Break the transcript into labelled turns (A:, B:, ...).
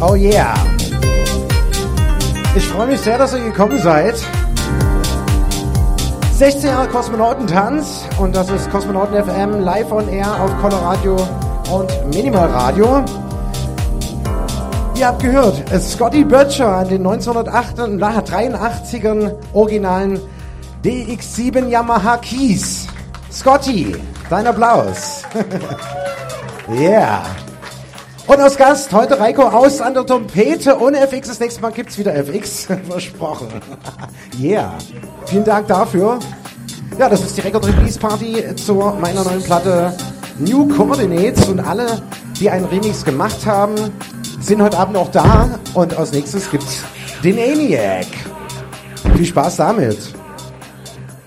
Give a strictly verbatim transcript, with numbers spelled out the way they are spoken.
A: Oh yeah. Ich freue mich sehr, dass ihr gekommen seid. sechzehn Jahre Kosmonautentanz und das ist Kosmonauten F M live on air auf Coloradio und Minimal Radio. Ihr habt gehört, Scotty Böttcher an den neunzehnhundertdreiundachtzigern originalen D X sieben Yamaha Keys. Scotty, dein Applaus. Yeah. Und als Gast heute Reiko Aus an der Trompete und F X. Das nächste Mal gibt's wieder F X. Versprochen. Yeah. Vielen Dank dafür. Ja, das ist die Record Release Party zu meiner neuen Platte New Coordinates. Und alle, die einen Remix gemacht haben, sind heute Abend auch da. Und als nächstes gibt's den ENIAC. Viel Spaß damit.